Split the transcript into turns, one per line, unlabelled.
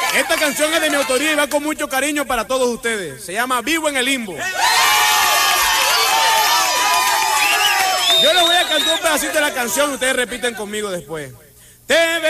Esta canción es de mi autoría y va con mucho cariño para todos ustedes. Se llama Vivo en el Limbo. Yo les voy a cantar un pedacito de la canción y ustedes repiten conmigo después.